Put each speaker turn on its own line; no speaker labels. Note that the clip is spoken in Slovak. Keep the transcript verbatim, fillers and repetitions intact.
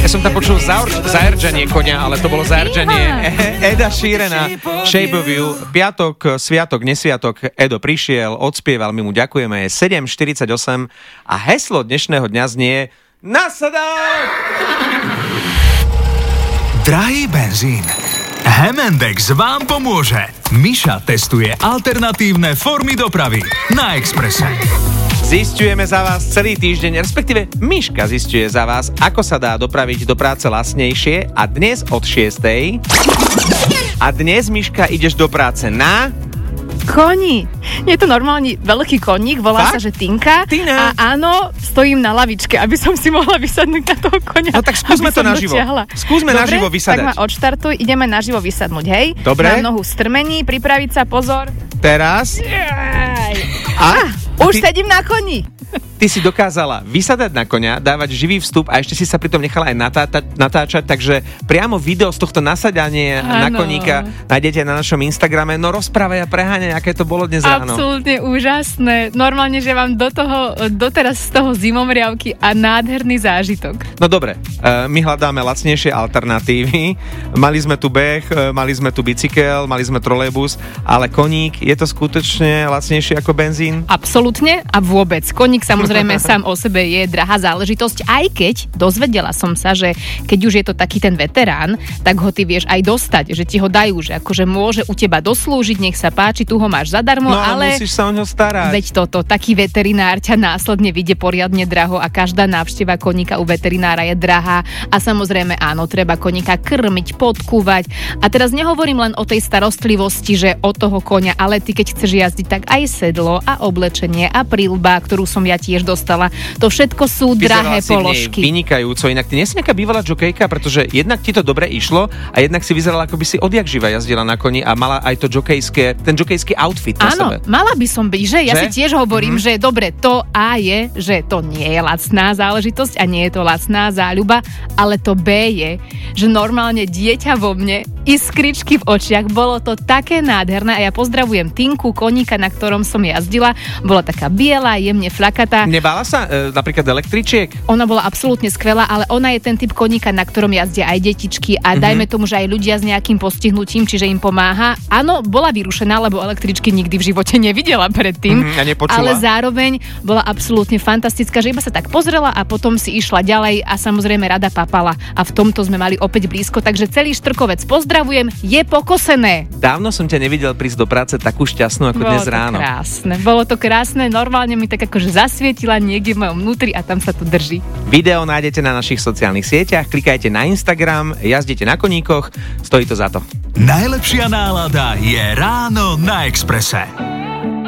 Ja som tam počul zaerdžanie konia, ale to bolo zaerdžanie Eda Sheerana, Shape of You. Piatok, sviatok, nesviatok, Edo prišiel, odspieval, my mu ďakujeme, je sedem štyridsaťosem a heslo dnešného dňa znie Nasadák!
Drahý benzín, Hemendex vám pomôže. Miša testuje alternatívne formy dopravy na Expresse.
Zisťujeme za vás celý týždeň, respektíve Miška zisťuje za vás, ako sa dá dopraviť do práce lacnejšie a dnes od šiestej. A dnes, Miška, ideš do práce na...
Koni. Je to normálny veľký koník, volá Fakt? sa, že Tinka.
Tina.
A áno, stojím na lavičke, aby som si mohla vysadnúť na toho konia.
No tak skúsme to naživo. Dotiahla. Skúsme
Dobre,
naživo vysadať.
Tak ma odštartuj, ideme naživo vysadnúť, hej?
Dobre.
Na nohu strmení, pripraviť sa, pozor.
Teraz.
Aj.
A?
a už ty... sedím na koni.
Ty si dokázala vysadať na koňa, dávať živý vstup a ešte si sa pritom nechala aj natáčať, natáčať, takže priamo video z tohto nasadania ano. na koníka nájdete na našom Instagrame. No rozprávaj a preháňaj, aké to bolo dnes ráno.
Absolútne úžasné. Normálne, že vám do toho, doteraz z toho zimomriavky a nádherný zážitok.
No dobre, my hľadáme lacnejšie alternatívy. Mali sme tu beh, mali sme tu bicykel, mali sme trolejbus, ale koník, je to skutočne lacnejšie ako benzín?
Absolútne a vôbec. Koník samozrejme sám o sebe je drahá záležitosť, aj keď dozvedela som sa, že keď už je to taký ten veterán, tak ho ty vieš aj dostať, že ti ho dajú, že akože môže u teba doslúžiť, nech sa páči, tu ho máš zadarmo,
no,
ale
musíš sa o ňo starať.
Veď toto, taký veterinár ťa následne vyjde poriadne draho a každá návšteva koníka u veterinára je drahá a samozrejme áno, treba koníka krmiť, podkúvať a teraz nehovorím len o tej starostlivosti, že od toho koňa, ale ty keď chceš jazdiť, tak aj sedlo a oblečenie a príľba, ktorú som ja tiež dostala. To všetko sú
Vyzerala
drahé položky.
Vynikajúco. Inak ty nie si nejaká bývalá džokejka, pretože jednak ti to dobre išlo a jednak si vyzerala, ako by si odjak živa jazdila na koni a mala aj to džokejské, ten džokejský outfit na
Áno,
sebe.
mala by som byť, že? Ja
že?
si tiež hovorím, mm-hmm. že dobre, to A je, že to nie je lacná záležitosť a nie je to lacná záľuba, ale to B je, že normálne dieťa vo mne, iskričky v očiach, bolo to také nádherné a ja pozdravujem Tinku, koníka, na ktorom som jazdila. Bola taká biela, jemne flakatá.
Nebála sa e, napríklad električiek?
Ona bola absolútne skvelá, ale ona je ten typ koníka, na ktorom jazdia aj detičky a mm-hmm. dajme tomu, že aj ľudia s nejakým postihnutím, čiže im pomáha. Áno, bola vyrušená, lebo električky nikdy v živote nevidela predtým,
mm-hmm, a nepočula.
Ale zároveň bola absolútne fantastická, že iba sa tak pozrela a potom si išla ďalej a samozrejme rada papala. A v tomto sme mali opäť blízko, takže celý Štrkovec pozdravujem, je pokosené.
Dávno som ťa nevidel prísť do práce takú šťastnú ako
bolo
dnes ráno.
Bolo to krásne, bolo to krásne, normálne mi tak akože zasvietila niekde v mojom vnútri a tam sa to drží.
Video nájdete na našich sociálnych sieťach, klikajte na Instagram, jazdite na koníkoch, stojí to za to.
Najlepšia nálada je ráno na Expresse.